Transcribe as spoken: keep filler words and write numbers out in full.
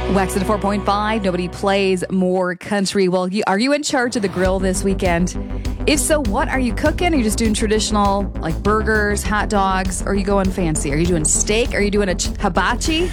Wax at four point five. Nobody plays more country. Well, you, are you in charge of the grill this weekend? If so, what are you cooking? Are you just doing traditional, like burgers, hot dogs? Or are you going fancy? Are you doing steak? Are you doing a ch- hibachi?